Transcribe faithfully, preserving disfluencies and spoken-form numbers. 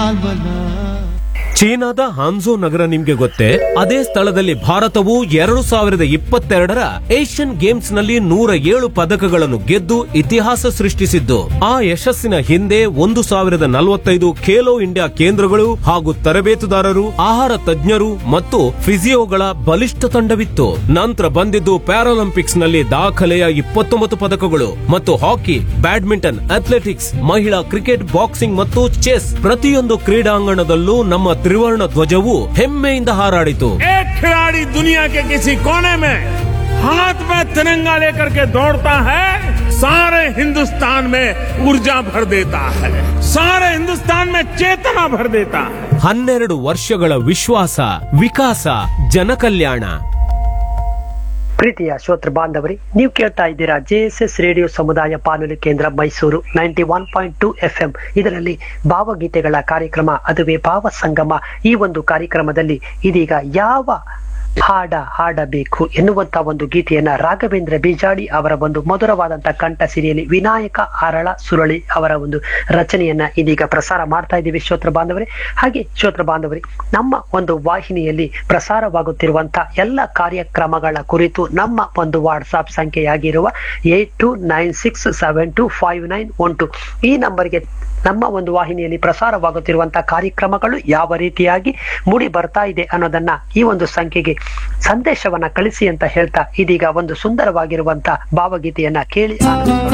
लाल बना। ಚೀನಾದ ಹಾನ್ಸೋ ನಗರ ನಿಮ್ಗೆ ಗೊತ್ತೇ? ಅದೇ ಸ್ಥಳದಲ್ಲಿ ಭಾರತವು ಎರಡು ಸಾವಿರದ ಇಪ್ಪತ್ತೆರಡರ ಏಷ್ಯನ್ ಗೇಮ್ಸ್ ನಲ್ಲಿ ನೂರ ಏಳು ಪದಕಗಳನ್ನು ಗೆದ್ದು ಇತಿಹಾಸ ಸೃಷ್ಟಿಸಿದ್ದು. ಆ ಯಶಸ್ಸಿನ ಹಿಂದೆ ಒಂದು ಸಾವಿರದ ನಲವತ್ತೈದು ಖೇಲೋ ಇಂಡಿಯಾ ಕೇಂದ್ರಗಳು ಹಾಗೂ ತರಬೇತುದಾರರು, ಆಹಾರ ತಜ್ಞರು ಮತ್ತು ಫಿಸಿಯೋಗಳ ಬಲಿಷ್ಠ ತಂಡವಿತ್ತು. ನಂತರ ಬಂದಿದ್ದು ಪ್ಯಾರಾಲಿಂಪಿಕ್ಸ್ ನಲ್ಲಿ ದಾಖಲೆಯ ಇಪ್ಪತ್ತೊಂಬತ್ತು ಪದಕಗಳು ಮತ್ತು ಹಾಕಿ, ಬ್ಯಾಡ್ಮಿಂಟನ್, ಅಥ್ಲೆಟಿಕ್ಸ್, ಮಹಿಳಾ ಕ್ರಿಕೆಟ್, ಬಾಕ್ಸಿಂಗ್ ಮತ್ತು ಚೆಸ್ ಪ್ರತಿಯೊಂದು ಕ್ರೀಡಾಂಗಣದಲ್ಲೂ ನಮ್ಮ ತ್ರಿವರ್ಣ ಧ್ವಜವು ಹೆಮ್ಮೆಯಿಂದ ಹಾರಾಡಿತು. एक खिलाड़ी दुनिया के किसी कोने में हाथ में तिरंगा लेकर के दौड़ता है, सारे हिंदुस्तान में ऊर्जा भर देता है, सारे हिंदुस्तान में चेतना भर देता है. ಹನ್ನೆರಡು ವರ್ಷಗಳ ವಿಶ್ವಾಸ, ವಿಕಾಸ, ಜನಕಲ್ಯಾಣ. ಪ್ರೀತಿಯ ಶ್ರೋತೃ ಬಾಂಧವರೇ, ನೀವು ಕೇಳ್ತಾ ಇದ್ದೀರಾ ಜೆಎಸ್ಎಸ್ ರೇಡಿಯೋ ಸಮುದಾಯ ಬಾನುಲಿ ಕೇಂದ್ರ Mysuru ninety one point two F M. ಇದರಲ್ಲಿ ಭಾವಗೀತೆಗಳ ಕಾರ್ಯಕ್ರಮ, ಅದುವೇ ಭಾವ ಸಂಗಮ. ಈ ಒಂದು ಕಾರ್ಯಕ್ರಮದಲ್ಲಿ ಇದೀಗ ಯಾವ ಹಾಡ ಹಾಡಬೇಕು ಎನ್ನುವಂತ ಒಂದು ಗೀತೆಯನ್ನ ರಾಘವೇಂದ್ರ ಬಿಜಾಡಿ ಅವರ ಒಂದು ಮಧುರವಾದಂತಹ ಕಂಠ ಸಿರಿಯಲ್ಲಿ ವಿನಾಯಕ ಅರಳ ಸುರಳಿ ಅವರ ಒಂದು ರಚನೆಯನ್ನ ಇದೀಗ ಪ್ರಸಾರ ಮಾಡ್ತಾ ಇದ್ದೀವಿ ಶ್ರೋತೃ ಬಾಂಧವರೇ. ಹಾಗೆ ಶ್ರೋತೃ ಬಾಂಧವರೇ, ನಮ್ಮ ಒಂದು ವಾಹಿನಿಯಲ್ಲಿ ಪ್ರಸಾರವಾಗುತ್ತಿರುವಂತಹ ಎಲ್ಲ ಕಾರ್ಯಕ್ರಮಗಳ ಕುರಿತು ನಮ್ಮ ಒಂದು WhatsApp ಸಂಖ್ಯೆಯಾಗಿರುವ eight to nine six seven to five nine one to ಈ ನಂಬರ್ಗೆ ನಮ್ಮ ಒಂದು ವಾಹಿನಿಯಲ್ಲಿ ಪ್ರಸಾರವಾಗುತ್ತಿರುವಂತಹ ಕಾರ್ಯಕ್ರಮಗಳು ಯಾವ ರೀತಿಯಾಗಿ ಮೂಡಿ ಬರ್ತಾ ಇದೆ ಅನ್ನೋದನ್ನ ಈ ಒಂದು ಸಂಖ್ಯೆಗೆ ಸಂದೇಶವನ್ನ ಕಳಿಸಿ ಅಂತ ಹೇಳ್ತಾ ಇದೀಗ ಒಂದು ಸುಂದರವಾಗಿರುವಂತಹ ಭಾವಗೀತೆಯನ್ನ ಕೇಳಿ ಆನಂದಿಸೋಣ.